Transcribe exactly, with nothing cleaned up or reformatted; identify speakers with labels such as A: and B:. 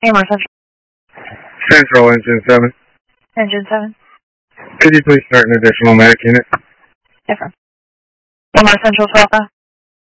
A: Amor Central.
B: Central, engine seven.
A: Engine seven.
B: Could you please start an additional medic unit?
A: Different. Amor Central twelve.